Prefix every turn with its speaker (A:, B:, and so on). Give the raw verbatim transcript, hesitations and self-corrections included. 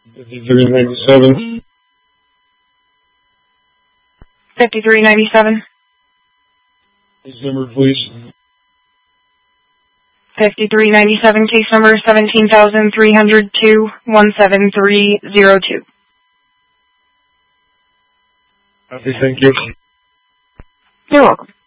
A: Fifty-three ninety-seven.
B: Fifty-three ninety-seven.
A: Case number, please.
B: Fifty-three ninety-seven. Case number seventeen thousand three hundred two one seven three zero two.
A: Okay, thank you.
B: You're welcome.